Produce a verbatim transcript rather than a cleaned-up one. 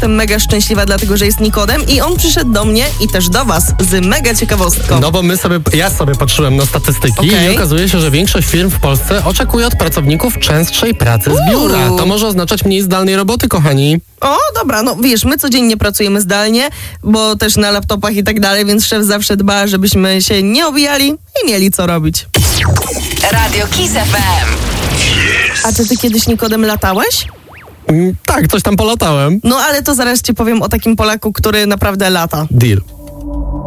jestem mega szczęśliwa, dlatego że jest Nikodem i on przyszedł do mnie i też do was z mega ciekawostką. No bo my sobie, ja sobie patrzyłem na statystyki Okay. i okazuje się, że większość firm w Polsce oczekuje od pracowników częstszej pracy z biura. To może oznaczać mniej zdalnej roboty, kochani. O, dobra, no wiesz, my codziennie pracujemy zdalnie, bo też na laptopach i tak dalej, więc szef zawsze dba, żebyśmy się nie obijali i mieli co robić. Radio Kiss F M. A czy ty kiedyś, Nikodem, latałeś? Mm, tak, coś tam polatałem. No ale to zaraz ci powiem o takim Polaku, który naprawdę lata. Deal.